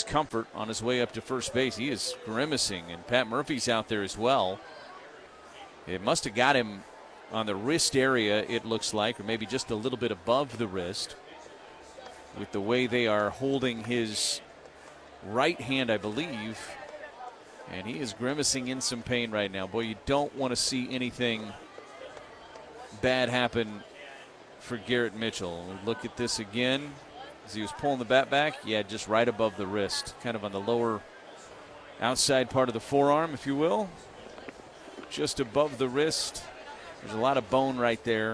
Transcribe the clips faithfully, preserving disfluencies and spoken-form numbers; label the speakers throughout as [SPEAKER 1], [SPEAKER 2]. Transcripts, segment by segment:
[SPEAKER 1] discomfort on his way up to first base. He is grimacing, and Pat Murphy's out there as well. It must have got him on the wrist area, it looks like, or maybe just a little bit above the wrist, with the way they are holding his right hand, I believe. And he is grimacing in some pain right now. Boy, you don't want to see anything bad happen for Garrett Mitchell. Look at this again. As he was pulling the bat back, yeah, just right above the wrist, kind of on the lower outside part of the forearm, if you will. Just above the wrist. There's a lot of bone right there.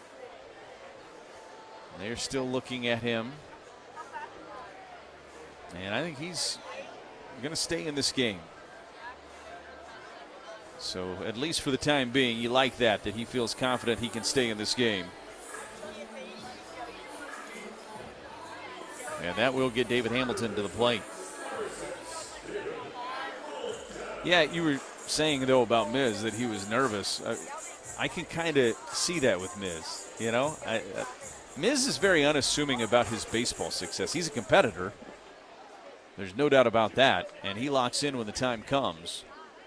[SPEAKER 1] They're still looking at him. And I think he's going to stay in this game. So at least for the time being, you like that, that he feels confident he can stay in this game. And that will get David Hamilton to the plate. Yeah, you were saying, though, about Miz that he was nervous. I, I can kind of see that with Miz. You know, I, uh, Miz is very unassuming about his baseball success. He's a competitor. There's no doubt about that. And he locks in when the time comes.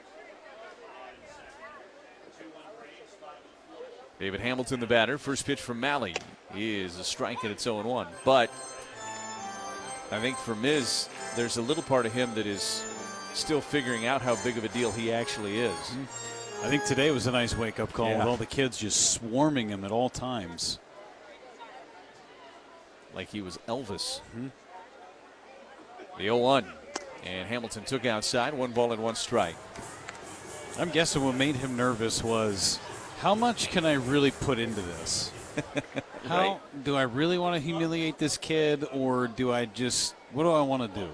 [SPEAKER 1] David Hamilton, the batter. First pitch from Mahle is a strike, and it's oh and one. But I think for Miz, there's a little part of him that is still figuring out how big of a deal he actually is.
[SPEAKER 2] I think today was a nice wake-up call,
[SPEAKER 1] yeah,
[SPEAKER 2] with all the kids just swarming him at all times.
[SPEAKER 1] Like he was Elvis. Mm-hmm. The oh one. And Hamilton took outside, one ball and one strike.
[SPEAKER 2] I'm guessing what made him nervous was, how much can I really put into this? How right. do I really want to humiliate this kid, or do I just, what do I want to do?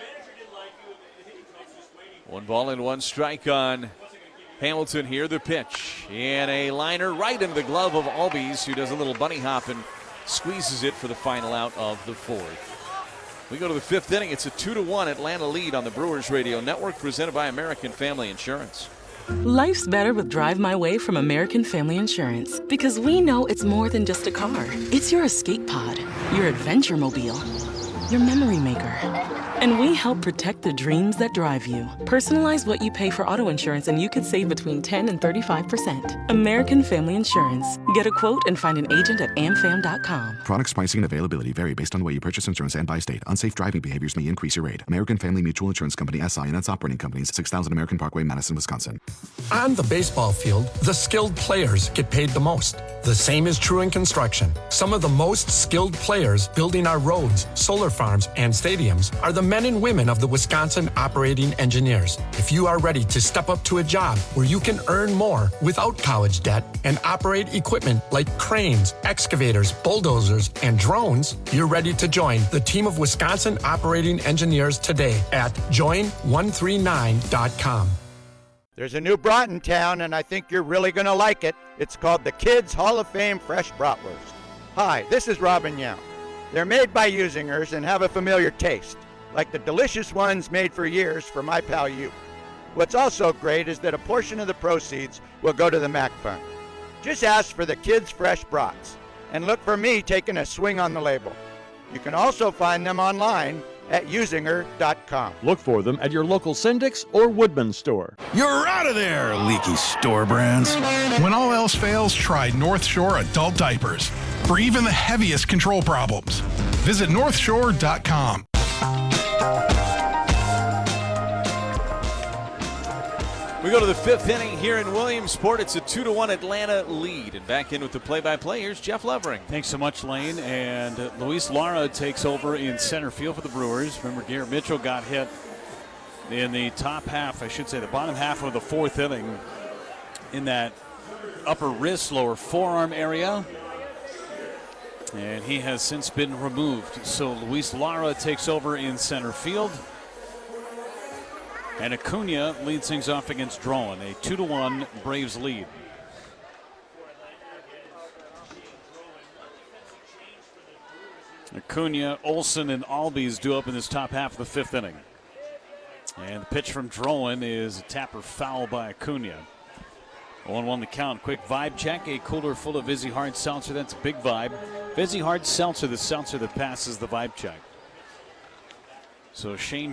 [SPEAKER 1] One ball and one strike on Hamilton here. The pitch. And a liner right into the glove of Albies, who does a little bunny hop and squeezes it for the final out of the fourth. We go to the fifth inning. It's a two to one Atlanta lead on the Brewers Radio Network, presented by American Family Insurance.
[SPEAKER 3] Life's better with Drive My Way from American Family Insurance, because we know it's more than just a car. It's your escape pod, your adventure mobile, your memory maker. And we help protect the dreams that drive you. Personalize what you pay for auto insurance and you could save between ten and thirty-five percent. American Family Insurance. Get a quote and find an agent at am fam dot com.
[SPEAKER 4] Products, pricing, and availability vary based on the way you purchase insurance and by state. Unsafe driving behaviors may increase your rate. American Family Mutual Insurance Company, S I and its operating companies, six thousand American Parkway, Madison, Wisconsin.
[SPEAKER 5] On the baseball field, the skilled players get paid the most. The same is true in construction. Some of the most skilled players building our roads, solar farms, and stadiums are the men and women of the Wisconsin Operating Engineers. If you are ready to step up to a job where you can earn more without college debt and operate equipment like cranes, excavators, bulldozers, and drones, you're ready to join the team of Wisconsin Operating Engineers today at join one three nine dot com.
[SPEAKER 6] There's a new brat in town, and I think you're really going to like it. It's called the Kids Hall of Fame Fresh Bratwurst. Hi, this is Robin Young. They're made by Usingers and have a familiar taste, like the delicious ones made for years for my pal you. What's also great is that a portion of the proceeds will go to the Mac Fund. Just ask for the Kids Fresh Brats, and look for me taking a swing on the label. You can also find them online at usinger dot com.
[SPEAKER 7] Look for them at your local Syndic's or Woodman store.
[SPEAKER 8] You're out of there, leaky store brands.
[SPEAKER 9] When all else fails, try North Shore Adult Diapers for even the heaviest control problems. Visit north shore dot com.
[SPEAKER 1] We go to the fifth inning here in Williamsport. It's a two to one Atlanta lead. And back in with the play-by-play, here's Jeff Levering.
[SPEAKER 2] Thanks so much, Lane. And Luis Lara takes over in center field for the Brewers. Remember, Garrett Mitchell got hit in the top half, I should say, the bottom half of the fourth inning in that upper wrist, lower forearm area. And he has since been removed. So Luis Lara takes over in center field. And Acuna leads things off against Drowan. A two to one Braves lead. Acuna, Olsen, and Albies due up in this top half of the fifth inning. And the pitch from Drowan is a tapper foul by Acuna. oh one one the count. Quick vibe check. A cooler full of Vizzy Hard Seltzer. That's a big vibe. Vizzy Hard Seltzer, the seltzer that passes the vibe check. So Shane